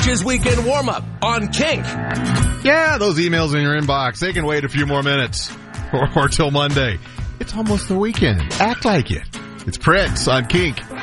Coach's Weekend Warm-Up on Kink. Yeah, those emails in your inbox, they can wait a few more minutes or till Monday. It's almost the weekend. Act like it. It's Prince on Kink.